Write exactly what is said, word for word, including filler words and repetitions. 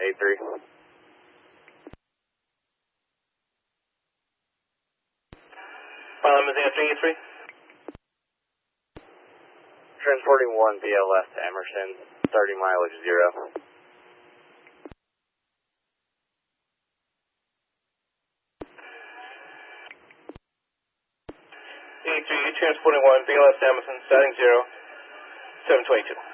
eight three. Final Limousine eight three. Transporting one B L S to Emerson, starting mileage zero. eight three, transporting one B L S to Emerson, starting zero, seven twenty-two.